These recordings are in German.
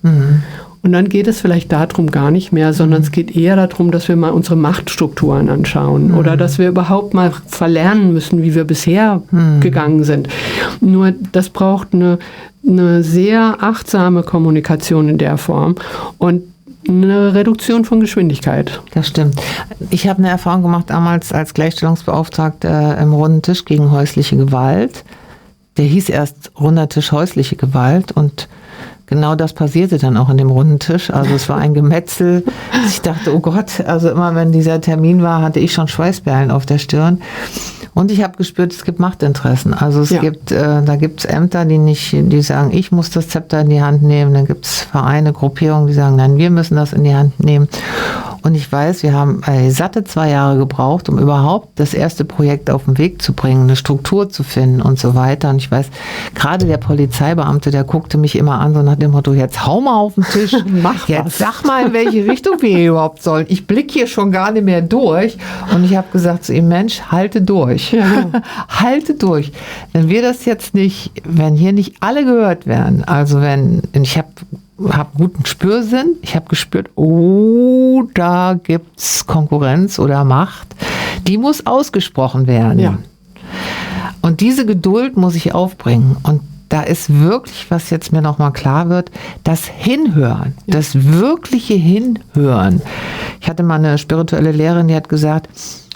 Und dann geht es vielleicht darum gar nicht mehr, sondern es geht eher darum, dass wir mal unsere Machtstrukturen anschauen oder dass wir überhaupt mal verlernen müssen, wie wir bisher gegangen sind. Nur das braucht eine sehr achtsame Kommunikation in der Form und eine Reduktion von Geschwindigkeit. Das stimmt. Ich habe eine Erfahrung gemacht damals als Gleichstellungsbeauftragter im Runden Tisch gegen häusliche Gewalt. Der hieß erst Runder Tisch häusliche Gewalt und genau das passierte dann auch in dem Runden Tisch. Also es war ein Gemetzel. Ich dachte, oh Gott, also immer wenn dieser Termin war, hatte ich schon Schweißperlen auf der Stirn. Und ich habe gespürt, es gibt Machtinteressen. Also es gibt, da gibt es Ämter, die sagen, ich muss das Zepter in die Hand nehmen. Dann gibt es Vereine, Gruppierungen, die sagen, nein, wir müssen das in die Hand nehmen. Und ich weiß, wir haben satte 2 Jahre gebraucht, um überhaupt das erste Projekt auf den Weg zu bringen, eine Struktur zu finden und so weiter. Und ich weiß, gerade der Polizeibeamte, der guckte mich immer an, so nach dem Motto, jetzt hau mal auf den Tisch, jetzt sag mal, in welche Richtung wir hier überhaupt sollen. Ich blicke hier schon gar nicht mehr durch. Und ich habe gesagt zu ihm, Mensch, halte durch. Ja. Halte durch. Wenn wir das jetzt nicht, wenn hier nicht alle gehört werden, also ich habe guten Spürsinn, ich habe gespürt, oh, da gibt's Konkurrenz oder Macht, die muss ausgesprochen werden. Ja. Und diese Geduld muss ich aufbringen. Und da ist wirklich, was jetzt mir nochmal klar wird, das Hinhören, das wirkliche Hinhören. Ich hatte mal eine spirituelle Lehrerin, die hat gesagt,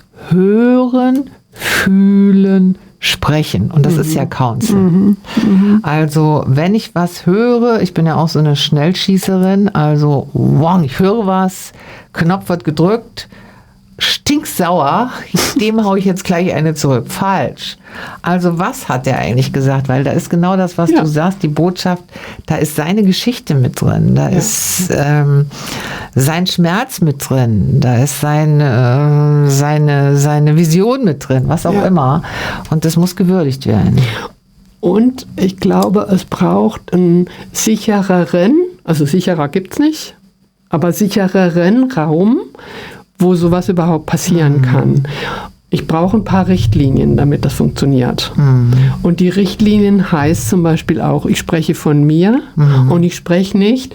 hören, fühlen, sprechen. Und das ist ja Counsel. Also, wenn ich was höre, ich bin ja auch so eine Schnellschießerin, also, wow, ich höre was, Knopf wird gedrückt, stinksauer, dem haue ich jetzt gleich eine zurück. Falsch. Also was hat der eigentlich gesagt? Weil da ist genau das, was du sagst, die Botschaft, da ist seine Geschichte mit drin, da ist sein Schmerz mit drin, da ist seine Vision mit drin, was auch immer. Und das muss gewürdigt werden. Und ich glaube, es braucht einen sichereren, also sicherer gibt es nicht, aber sichereren Raum, wo sowas überhaupt passieren kann. Ich brauche ein paar Richtlinien, damit das funktioniert. Und die Richtlinien heißt zum Beispiel auch, ich spreche von mir und ich spreche nicht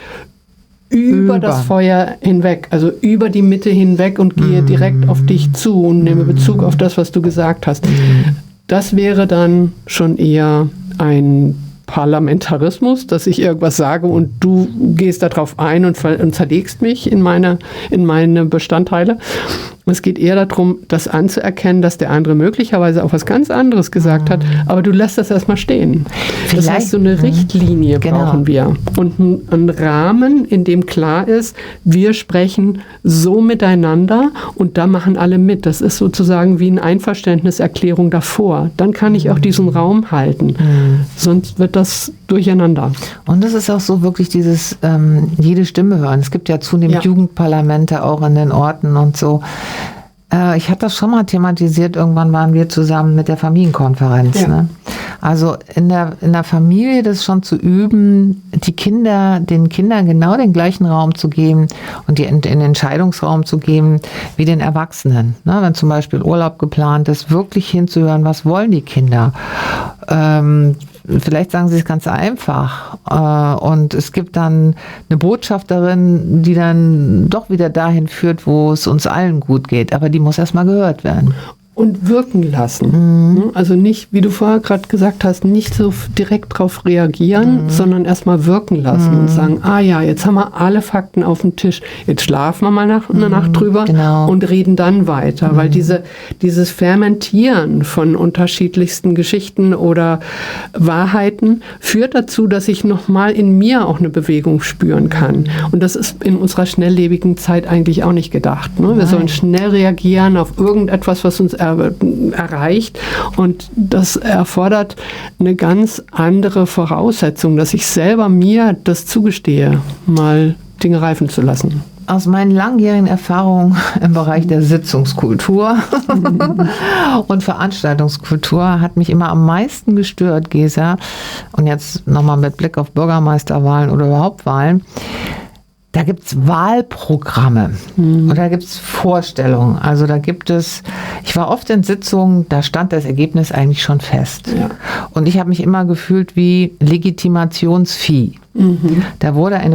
über das Feuer hinweg, also über die Mitte hinweg und gehe direkt auf dich zu und nehme Bezug auf das, was du gesagt hast. Das wäre dann schon eher ein Parlamentarismus, dass ich irgendwas sage und du gehst darauf ein und zerlegst mich in meine Bestandteile. Es geht eher darum, das anzuerkennen, dass der andere möglicherweise auch was ganz anderes gesagt hat, aber du lässt das erstmal stehen. Das heißt, so eine Richtlinie brauchen wir und einen Rahmen, in dem klar ist, wir sprechen so miteinander und da machen alle mit. Das ist sozusagen wie eine Einverständniserklärung davor. Dann kann ich auch diesen Raum halten. Sonst wird das durcheinander. Und das ist auch so wirklich dieses jede Stimme hören. Es gibt ja zunehmend Jugendparlamente auch in den Orten und so. Ich hatte das schon mal thematisiert, irgendwann waren wir zusammen mit der Familienkonferenz. Ja. Ne? Also in der Familie das schon zu üben, den Kindern genau den gleichen Raum zu geben und in den Entscheidungsraum zu geben wie den Erwachsenen. Ne? Wenn zum Beispiel Urlaub geplant ist, wirklich hinzuhören, was wollen die Kinder? Vielleicht sagen sie es ganz einfach und es gibt dann eine Botschafterin, die dann doch wieder dahin führt, wo es uns allen gut geht, aber die muss erstmal gehört werden. Und wirken lassen. Also nicht, wie du vorher gerade gesagt hast, nicht so direkt drauf reagieren, sondern erstmal wirken lassen und sagen, jetzt haben wir alle Fakten auf dem Tisch, jetzt schlafen wir mal eine Nacht drüber und reden dann weiter. Weil dieses Fermentieren von unterschiedlichsten Geschichten oder Wahrheiten führt dazu, dass ich nochmal in mir auch eine Bewegung spüren kann. Und das ist in unserer schnelllebigen Zeit eigentlich auch nicht gedacht. Ne? Wir sollen schnell reagieren auf irgendetwas, was uns erreicht und das erfordert eine ganz andere Voraussetzung, dass ich selber mir das zugestehe, mal Dinge reifen zu lassen. Aus meinen langjährigen Erfahrungen im Bereich der Sitzungskultur und Veranstaltungskultur hat mich immer am meisten gestört, Gesa, und jetzt nochmal mit Blick auf Bürgermeisterwahlen oder überhaupt Wahlen, da gibt es Wahlprogramme oder da gibt es Vorstellungen. Also da gibt es, ich war oft in Sitzungen, da stand das Ergebnis eigentlich schon fest. Ja. Und ich habe mich immer gefühlt wie Legitimationsvieh. Da wurde eine